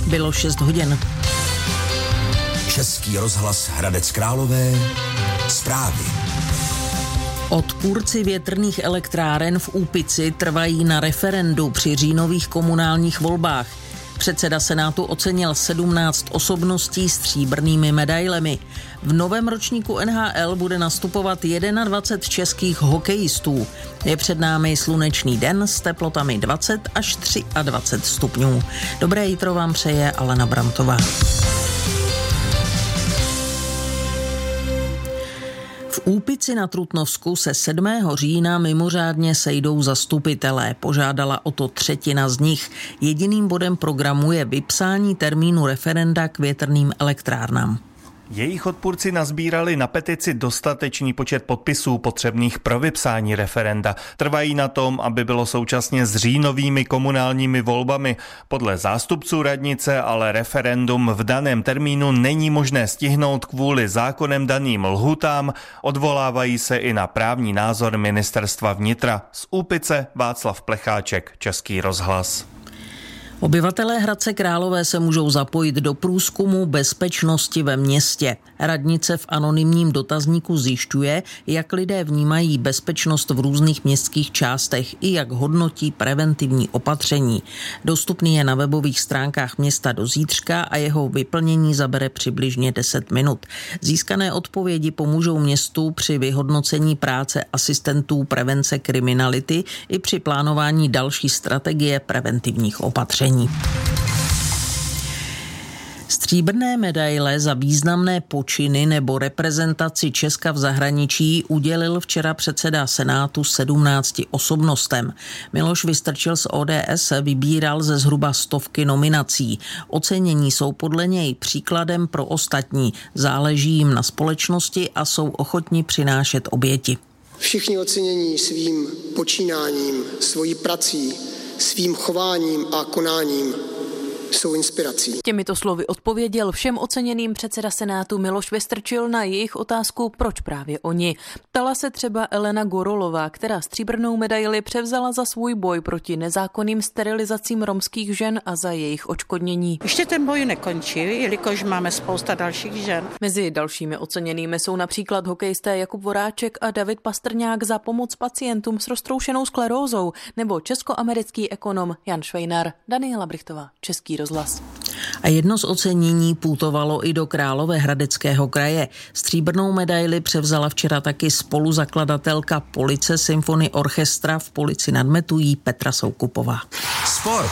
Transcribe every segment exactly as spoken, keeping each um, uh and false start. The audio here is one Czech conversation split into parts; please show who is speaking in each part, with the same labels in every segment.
Speaker 1: Bylo šest hodin.
Speaker 2: Český rozhlas Hradec Králové. Zprávy.
Speaker 1: Odpůrci větrných elektráren v Úpici trvají na referendu při říjnových komunálních volbách. Předseda Senátu ocenil sedmnáct osobností stříbrnými medailemi. V novém ročníku N H L bude nastupovat dvacet jedna českých hokejistů. Je před námi slunečný den s teplotami dvacet až dvacet tři stupňů. Dobré jitro vám přeje Alena Brantová. V Úpici na Trutnovsku se sedmého října mimořádně sejdou zastupitelé. Požádala o to třetina z nich. Jediným bodem programu je vypsání termínu referenda k větrným elektrárnám.
Speaker 3: Jejich odpůrci nazbírali na petici dostatečný počet podpisů potřebných pro vypsání referenda. Trvají na tom, aby bylo současně s říjnovými komunálními volbami. Podle zástupců radnice ale referendum v daném termínu není možné stihnout kvůli zákonem daným lhůtám. Odvolávají se i na právní názor ministerstva vnitra. Z Úpice Václav Plecháček, Český rozhlas.
Speaker 1: Obyvatelé Hradce Králové se můžou zapojit do průzkumu bezpečnosti ve městě. Radnice v anonymním dotazníku zjišťuje, jak lidé vnímají bezpečnost v různých městských částech i jak hodnotí preventivní opatření. Dostupný je na webových stránkách města do zítřka a jeho vyplnění zabere přibližně deset minut. Získané odpovědi pomůžou městu při vyhodnocení práce asistentů prevence kriminality i při plánování další strategie preventivních opatření. Stříbrné medaile za významné počiny nebo reprezentaci Česka v zahraničí udělil včera předseda Senátu sedmnácti osobnostem. Miloš Vystrčil z O D S vybíral ze zhruba stovky nominací. Ocenění jsou podle něj příkladem pro ostatní. Záleží jim na společnosti a jsou ochotni přinášet oběti.
Speaker 4: Všichni ocenění svým počínáním, svojí prací, svým chováním a konáním jsou inspirací.
Speaker 5: Těmito slovy odpověděl všem oceněným předseda Senátu Miloš Vystrčil na jejich otázku, proč právě oni. Ptala se třeba Elena Gorolová, která stříbrnou medaili převzala za svůj boj proti nezákonným sterilizacím romských žen a za jejich odškodnění.
Speaker 6: Ještě ten boj nekončí, jelikož máme spousta dalších žen.
Speaker 5: Mezi dalšími oceněnými jsou například hokejisté Jakub Voráček a David Pastrňák za pomoc pacientům s roztroušenou sklerózou nebo českoamerický ekonom Jan Švejnar. Daniela Brichtová, Český rozhlas.
Speaker 1: A jedno z ocenění putovalo i do Královéhradeckého kraje. Stříbrnou medaili převzala včera taky spoluzakladatelka Police Symphony Orchestra v Polici nad Metují Petra Soukupová.
Speaker 2: Sport.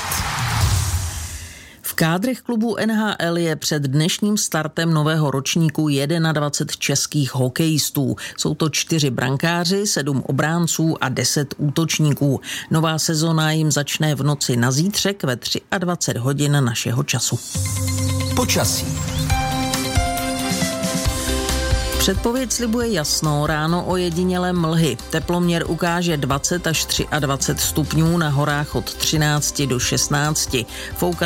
Speaker 1: V kádrech klubu N H L je před dnešním startem nového ročníku dvacet jedna českých hokejistů. Jsou to čtyři brankáři, sedm obránců a deset útočníků. Nová sezona jim začne v noci na zítřek ve dvacet tři hodin našeho času.
Speaker 2: Počasí.
Speaker 1: Předpověď slibuje jasno, ráno ojedinělé mlhy. Teploměr ukáže dvacet až dvacet tři stupňů, na horách od třináct do šestnácti. Foukat